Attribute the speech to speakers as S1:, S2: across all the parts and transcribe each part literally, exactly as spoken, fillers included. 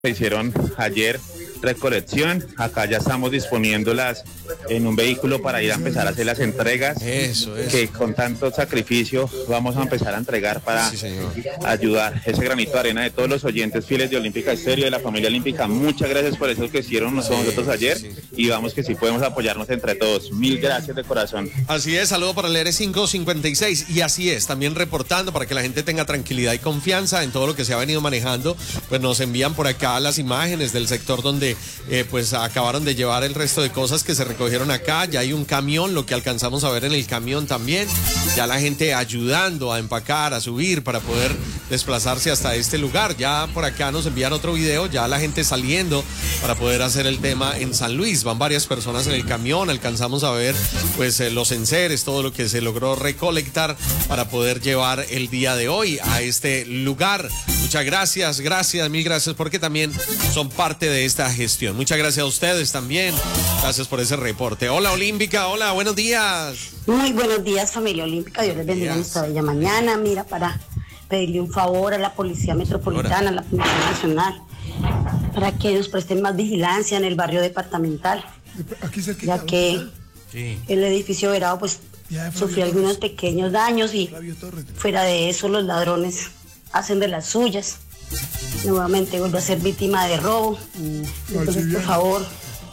S1: Hicieron ayer recolección, acá ya estamos disponiéndolas en un vehículo para ir a empezar a hacer las entregas.
S2: Eso, eso.
S1: Que con tanto sacrificio vamos a empezar a entregar para
S2: sí,
S1: ayudar ese granito de arena de todos los oyentes fieles de Olímpica Estéreo, de la familia olímpica. Muchas gracias por eso que hicieron nosotros sí, ayer sí. Y vamos que sí podemos apoyarnos entre todos. Mil gracias de corazón.
S2: Así es, saludo para el R cinco cincuenta y seis y así es, también reportando para que la gente tenga tranquilidad y confianza en todo lo que se ha venido manejando. Pues nos envían por acá las imágenes del sector donde eh, pues acabaron de llevar el resto de cosas que se recogieron acá. Ya hay un camión, lo que alcanzamos a ver en el camión también, ya la gente ayudando a empacar, a subir para poder desplazarse hasta este lugar. Ya por acá nos envían otro video, ya la gente saliendo para poder hacer el tema en San Luis. Van varias personas en el camión, alcanzamos a ver pues eh, los enseres, todo lo que se logró recolectar para poder llevar el día de hoy a este lugar. Muchas gracias, gracias, mil gracias, porque también son parte de esta gestión. Muchas gracias a ustedes también. Gracias por ese reporte. Hola, Olímpica, hola, buenos días.
S3: Muy buenos días, familia olímpica. Dios les bendiga en esta bella mañana. Mira, para pedirle un favor a la Policía Metropolitana, a la Policía Nacional, para que nos presten más vigilancia en el barrio departamental,
S4: Aquí
S3: ya que sí. el edificio Verado pues sufrió algunos pequeños daños y fuera de eso los ladrones hacen de las suyas. Nuevamente vuelve a ser víctima de robo. Entonces, por favor,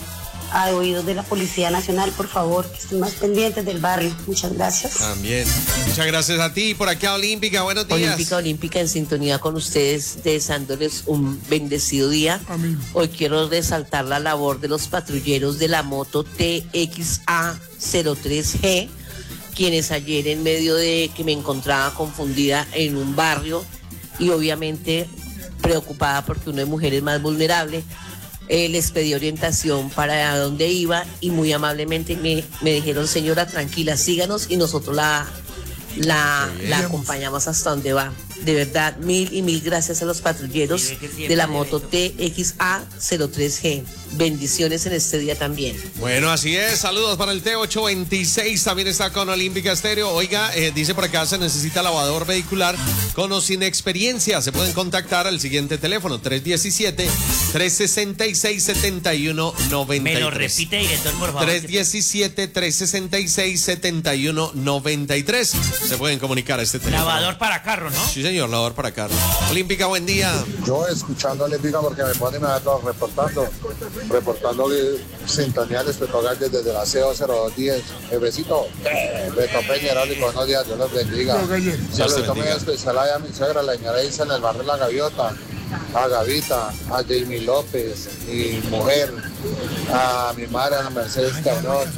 S3: a oídos de la Policía Nacional, por favor, que estén más pendientes del barrio. Muchas gracias.
S2: También. Muchas gracias a ti. Por acá, Olímpica, buenos días.
S5: Olímpica, Olímpica, en sintonía con ustedes, deseándoles un bendecido día.
S4: Amén.
S5: Hoy quiero resaltar la labor de los patrulleros de la moto T X A cero tres G, quienes ayer, en medio de que me encontraba confundida en un barrio y obviamente preocupada porque una de mujeres más vulnerable, eh, les pedí orientación para dónde iba y muy amablemente me, me dijeron: señora, tranquila, síganos y nosotros la, la, la acompañamos hasta donde va. De verdad, mil y mil gracias a los patrulleros de la moto T X A cero tres G. Bendiciones en este día también.
S2: Bueno, así es. Saludos para el T ocho veintiséis. También está con Olímpica Estéreo. Oiga, eh, dice por acá, se necesita lavador vehicular con o sin experiencia. Se pueden contactar al siguiente teléfono: tres diecisiete, tres sesenta y seis, setenta y uno noventa y tres.
S6: Me lo repite, director, por favor.
S2: tres diecisiete, tres sesenta y seis, setenta y uno noventa y tres. Se pueden comunicar a este teléfono.
S6: Lavador para carro, ¿no?
S2: Sí, señor, lavador para carro. Olímpica, buen día.
S7: Yo escuchando a Olímpica porque me pone y me va todo reportando. Reportando sintonía les toca desde la C O cero dos diez. El besito, Beto Peña, Heráulico, buenos días, Dios los bendiga. Saludos muy especial a mi suegra, la señora Isa, en el barrio La Gaviota, a Gavita, a Jamie López, mi mujer, a mi madre, a Mercedes Cabrón.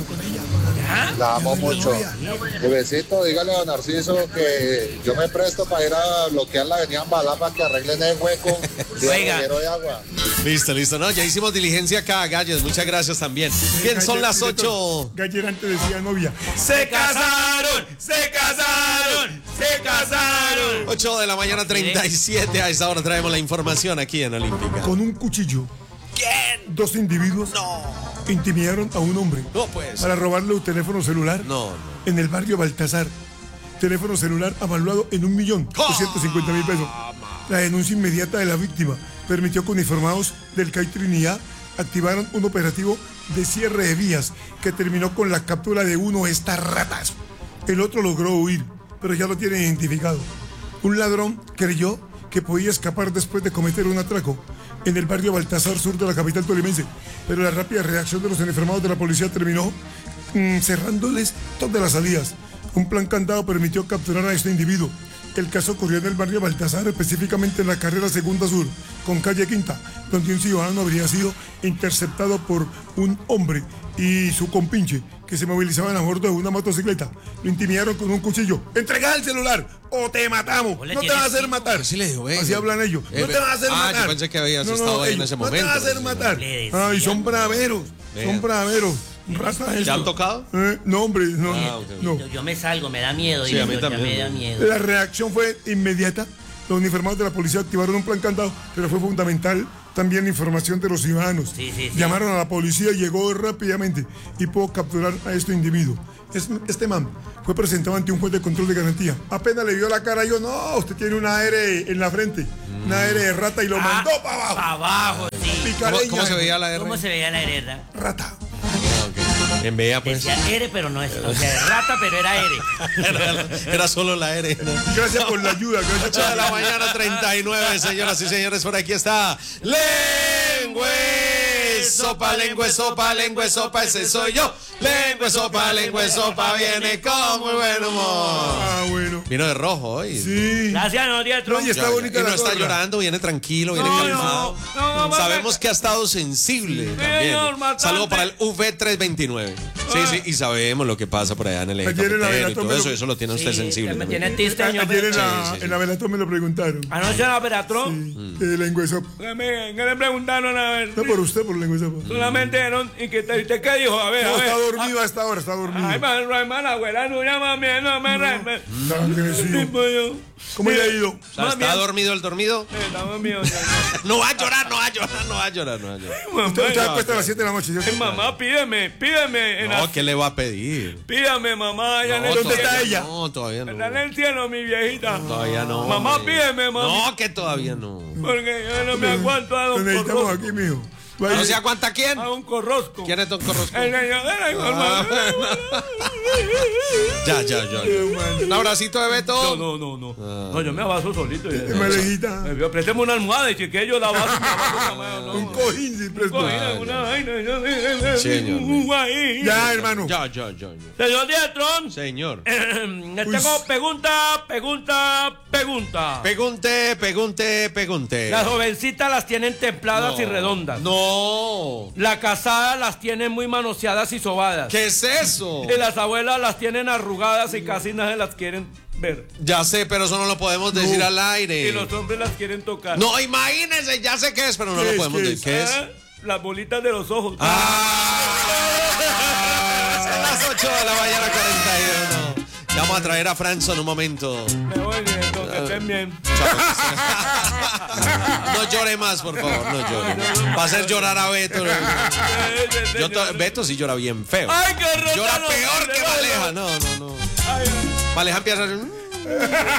S7: La amo mucho. El besito, dígale a don Narciso que yo me presto para ir a bloquear la avenida Ambalá para que arreglen el hueco de agua.
S2: Listo, listo, no, ya hicimos diligencia acá, Galles, muchas gracias también. Bien, son las ocho.
S4: Galler antes decía novia.
S6: ¡Se casaron! ¡Se casaron! ¡Se casaron!
S2: ocho de la mañana, treinta y siete. A esta hora traemos la información aquí en Olímpica.
S4: Con un cuchillo.
S2: ¿Quién?
S4: Dos individuos
S2: No.
S4: intimidaron a un hombre.
S2: No, pues.
S4: Para robarle un teléfono celular.
S2: No, no.
S4: En el barrio Baltasar. Teléfono celular avaluado en un millón doscientos cincuenta mil pesos. La denuncia inmediata de la víctima permitió que uniformados del C A I Trinidad activaron un operativo de cierre de vías que terminó con la captura de uno de estas ratas. El otro logró huir, pero ya lo tienen identificado. Un ladrón creyó que podía escapar después de cometer un atraco en el barrio Baltasar Sur de la capital tolimense, pero la rápida reacción de los uniformados de la policía terminó mmm, cerrándoles todas las salidas. Un plan candado permitió capturar a este individuo. El caso ocurrió en el barrio Baltasar, específicamente en la carrera Segunda Sur, con calle Quinta, donde un ciudadano habría sido interceptado por un hombre y su compinche, que se movilizaban a bordo de una motocicleta. Lo intimidaron con un cuchillo. ¡Entrega el celular o te matamos! No te vas a hacer matar.
S2: Sí le digo, venga.
S4: Así hablan ellos.
S2: Eh,
S4: no te vas a hacer
S2: ah,
S4: matar.
S2: yo pensé que habías
S4: no, no,
S2: estado ahí
S4: ellos,
S2: en ese
S4: no
S2: momento.
S4: No te vas a hacer matar. Ay, son braveros.
S2: Venga.
S4: Son braveros.
S2: ¿Te han tocado?
S4: Eh, no, hombre, no,
S2: ah, okay.
S4: no.
S6: Yo, yo me salgo, me da miedo.
S2: Sí, a mí también.
S6: Me da miedo.
S4: La reacción fue inmediata. Los uniformados de la policía activaron un plan candado, pero fue fundamental también la información de los ciudadanos.
S6: Sí, sí, sí.
S4: Llamaron a la policía, llegó rápidamente y pudo capturar a este individuo. Es- Este man fue presentado ante un juez de control de garantía. Apenas le vio la cara, yo, no, usted tiene una R en la frente, una R de rata y lo mandó para abajo.
S6: Para abajo, sí.
S2: ¿Cómo,
S4: Picareña.
S2: cómo se veía la R?
S6: ¿Cómo se veía la R?
S4: Rata.
S2: En veía, pues.
S6: Decía R, pero no es. O sea, de rata, pero era R.
S2: Era, era solo la R. ¿no?
S4: Gracias por la ayuda. Gracias
S2: ocho de la mañana, treinta y nueve, señoras y señores, por aquí está Lengüe Sopa, Lengüe Sopa, Lengüe Sopa, ese soy yo. Lengüe Sopa, Lengüe Sopa, viene con muy buen humor.
S4: Ah, bueno.
S2: Vino de rojo hoy.
S4: Sí.
S6: Gracias, no, dietro.
S4: No, y está
S2: Ya, ya.
S4: bonita
S2: Y no
S4: la
S2: está
S4: gorra.
S2: llorando, viene tranquilo, viene
S6: No,
S2: calmado.
S6: no, no, no,
S2: Sabemos que ha estado sensible también.
S6: señor, bastante.
S2: Saludo para el U V trescientos veintinueve. Sí, sí, y sabemos lo que pasa por allá en el eje
S4: Ayer en la
S2: cafetero y
S4: Velatón
S2: todo
S4: me
S2: eso,
S4: lo-
S2: eso lo tiene usted
S6: Sí,
S2: sensible.
S6: me
S2: también.
S6: tiene tisteño.
S4: Ayer en la,
S2: Sí, sí, sí.
S4: en la Velatón me lo preguntaron.
S6: Anoche en la Veratron.
S4: Eh, lengua de sopa.
S6: ¿Qué me- qué le preguntaron? A ver.
S4: No por usted, por lengua de sopa.
S6: Solamente eran. ¿Y qué, te- usted qué dijo? A ver,
S4: No,
S6: a ver.
S4: está dormido a esta hora, está dormido.
S6: Ay, man, hermano, abuela, no llama a mí, no me re- me-
S4: No, que sí.
S6: Tipo yo.
S4: ¿Cómo le ha ido?
S2: O sea,
S6: Mami,
S2: ¿está dormido el dormido?
S6: Eh, estamos míos, ya,
S2: No va a llorar, no va a llorar, no va a llorar, no va a llorar.
S6: no.
S4: Usted
S6: Mamá,
S4: se acuesta a las siete de la noche. ¿cierto?
S6: eh, mamá, pídeme, pídeme. En la-
S2: No, ¿qué le va a pedir?
S6: Pídame, mamá. Ya
S2: No,
S6: en el
S4: ¿dónde
S6: cielo.
S4: está ella?
S2: No, todavía no.
S6: Está en el cielo, mi viejita.
S2: Todavía no.
S6: Mamá,
S2: hombre.
S6: pídeme, mami.
S2: No, que todavía no.
S6: Porque yo no me aguanto a
S4: Lo
S6: don
S4: necesitamos
S6: Corrosco.
S4: aquí, mijo.
S2: ¿No
S4: Vaya.
S2: se aguanta quién?
S6: A un Corrosco.
S2: ¿Quién es Don Corrosco?
S6: El señor de la información.
S2: Ya, ya, ya. ya. Un abracito de
S6: No,
S2: Beto.
S6: no, no, no. No, yo me abazo solito.
S4: Es más lejita.
S6: Me vio, présteme una almohada y que yo la abazo y me abazo mamá, no.
S4: Un cojín, sí, presto.
S6: Cogida, una vaina, yo-
S2: Señor.
S6: un guay.
S4: Ya, hermano.
S2: Ya, ya, ya, ya.
S6: Señor Dietron,
S2: Señor.
S6: le tengo pregunta, pregunta, pregunta.
S2: Pregunte, pregunte, pregunte.
S6: Las jovencitas las tienen templadas y redondas.
S2: No.
S6: La casada las tienen muy manoseadas y sobadas.
S2: ¿Qué es eso?
S6: Y las abuelas las tienen arrugadas y casi nadie las quieren ver.
S2: Ya sé, pero eso no lo podemos decir al aire.
S6: Y los hombres las quieren tocar.
S2: No, imagínense, ya sé qué es, pero no
S4: ¿Qué
S2: lo
S4: es,
S2: podemos
S4: qué
S2: decir. ¿Qué es?
S6: Ah, las bolitas de los ojos.
S2: Ah, son las ocho de la mañana, cuarenta y uno. Ya vamos a traer a Franzo en un momento.
S6: Me voy, nieto, que estén bien.
S2: No llore más, por favor, no llore. Va a hacer llorar a Beto. Yo to- Beto sí llora bien feo.
S6: Ay, qué rota,
S2: Llora
S6: no,
S2: peor
S6: no,
S2: que
S6: no,
S2: Maleja. No, no, no.
S6: Ay,
S2: Maleja empieza a...